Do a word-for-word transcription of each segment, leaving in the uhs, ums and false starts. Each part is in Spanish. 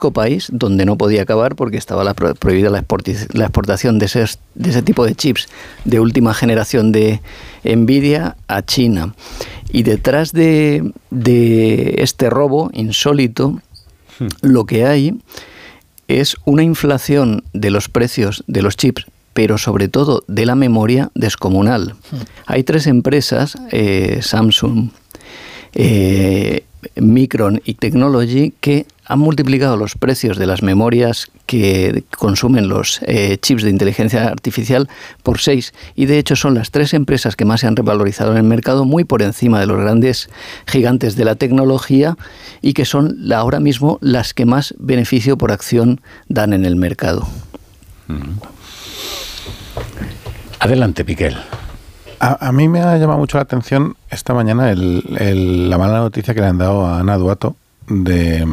único país donde no podía acabar porque estaba la, prohibida la, la exportación de ese, de ese tipo de chips de última generación de Nvidia a China. Y detrás de, de este robo insólito, hmm. lo que hay es una inflación de los precios de los chips, pero sobre todo de la memoria descomunal. Hmm. Hay tres empresas, eh, Samsung, eh, Micron y Technology, que han multiplicado los precios de las memorias que consumen los eh, chips de inteligencia artificial por seis, y de hecho son las tres empresas que más se han revalorizado en el mercado, muy por encima de los grandes gigantes de la tecnología, y que son la, ahora mismo las que más beneficio por acción dan en el mercado. Adelante, Miquel. A, a mí me ha llamado mucho la atención esta mañana el, el, la mala noticia que le han dado a Ana Duato de,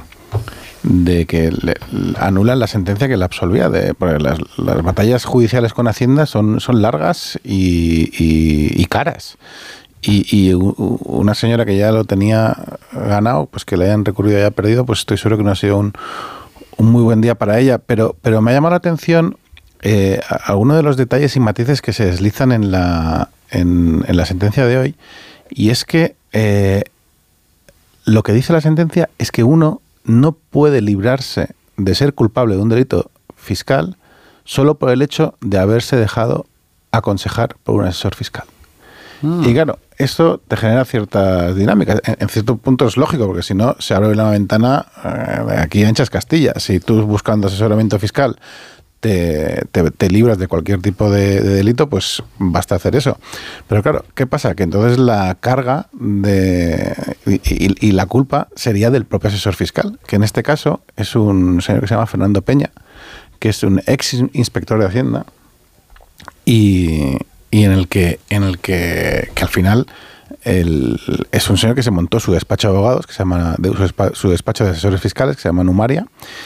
de que le, anulan la sentencia que le absolvía. De, porque las, las batallas judiciales con Hacienda son, son largas y, y, y caras. Y, y una señora que ya lo tenía ganado, pues que le hayan recurrido y haya perdido, pues estoy seguro que no ha sido un, un muy buen día para ella. Pero, pero me ha llamado la atención Eh, algunos de los detalles y matices que se deslizan en la, en, en la sentencia de hoy, y es que eh, lo que dice la sentencia es que uno no puede librarse de ser culpable de un delito fiscal solo por el hecho de haberse dejado aconsejar por un asesor fiscal. Mm. Y claro, esto te genera ciertas dinámicas. En, en cierto punto es lógico, porque si no, se abre la ventana eh, aquí anchas Castilla. Si tú buscando asesoramiento fiscal Te, te, te libras de cualquier tipo de, de delito, pues basta hacer eso. Pero claro, ¿qué pasa? Que entonces la carga de y, y, y la culpa sería del propio asesor fiscal, que en este caso es un señor que se llama Fernando Peña, que es un ex inspector de Hacienda, y, y en el que en el que, que al final el, es un señor que se montó su despacho de abogados, que se llama de, su, su despacho de asesores fiscales, que se llama Numaria.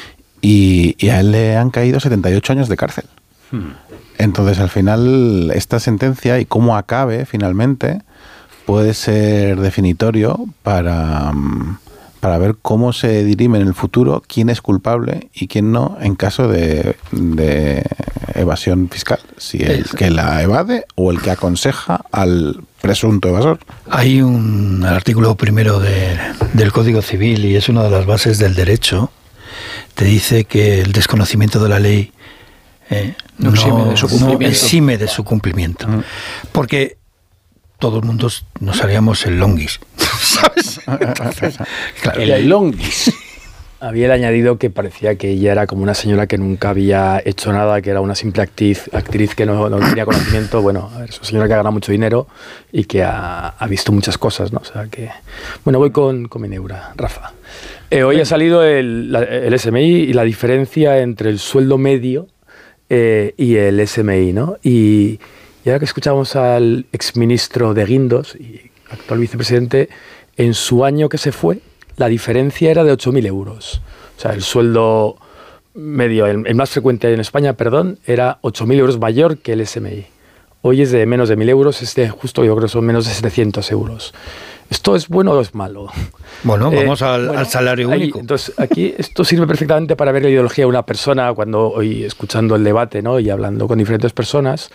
Y, y a él le han caído setenta y ocho años de cárcel. Hmm. Entonces, al final, esta sentencia y cómo acabe finalmente puede ser definitorio para, para ver cómo se dirime en el futuro quién es culpable y quién no en caso de, de evasión fiscal. Si el que la evade o el que aconseja al presunto evasor. Hay un artículo primero de, del Código Civil, y es una de las bases del derecho. Te dice que el desconocimiento de la ley eh, no, no, exime de su cumplimiento. No exime de su cumplimiento. Uh-huh. Porque todo el mundo nos haríamos el longuis, ¿sabes? Entonces, claro, el, el longuis. Había añadido que parecía que ella era como una señora que nunca había hecho nada, que era una simple actriz, actriz que no, no tenía conocimiento. Bueno, a ver, es una señora que ha ganado mucho dinero y que ha, ha visto muchas cosas, ¿no? O sea que... Bueno, voy con, con mi neura, Rafa. Eh, hoy ha salido el, la, el S M I y la diferencia entre el sueldo medio eh, y el S M I, ¿no? Y, y ahora que escuchamos al exministro de Guindos y actual vicepresidente, en su año que se fue, la diferencia era de ocho mil euros. O sea, el sueldo medio, el, el más frecuente en España, perdón, era ocho mil euros mayor que el S M I. Hoy es de menos de mil euros, es de justo, yo creo que son menos de setecientos euros. ¿Esto es bueno o es malo? Bueno, vamos eh, al, bueno, al salario ahí, único. Entonces, aquí esto sirve perfectamente para ver la ideología de una persona cuando hoy, escuchando el debate, ¿no? Y hablando con diferentes personas,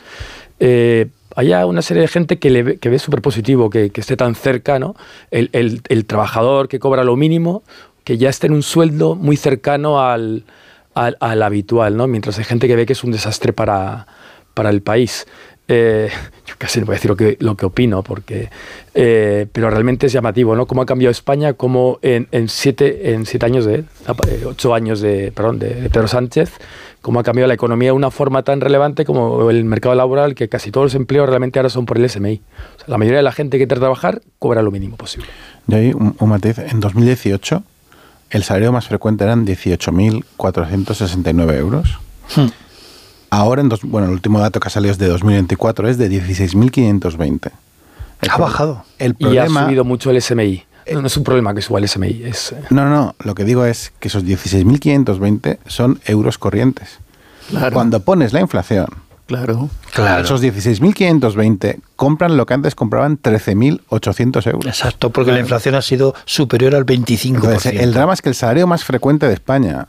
eh, haya una serie de gente que, le ve, que ve súper positivo, que, que esté tan cerca, ¿no? El, el, el trabajador que cobra lo mínimo, que ya esté en un sueldo muy cercano al, al, al habitual, ¿no? Mientras hay gente que ve que es un desastre para, para el país. Eh, yo casi no voy a decir lo que, lo que opino, porque, eh, pero realmente es llamativo, ¿no? Cómo ha cambiado España, cómo en, en, siete, en siete años de, ocho años de, perdón, de, de Pedro Sánchez, cómo ha cambiado la economía de una forma tan relevante como el mercado laboral, que casi todos los empleos realmente ahora son por el S M I. O sea, la mayoría de la gente que quiere trabajar cobra lo mínimo posible. Y ahí un, un matiz, en dos mil dieciocho el salario más frecuente eran dieciocho mil cuatrocientos sesenta y nueve euros. Hmm. Ahora, en dos, bueno, el último dato que ha salido es de dos mil veinticuatro, es de dieciséis mil quinientos veinte. Ha bajado. El problema, y ha subido mucho el S M I. No, no es un problema que suba el S M I. Es, no, no, lo que digo es que esos dieciséis mil quinientos veinte son euros corrientes. Claro. Cuando pones la inflación, Claro. claro. Esos dieciséis mil quinientos veinte compran lo que antes compraban trece mil ochocientos euros. Exacto, porque claro. la inflación ha sido superior al veinticinco por ciento. Entonces, el drama es que el salario más frecuente de España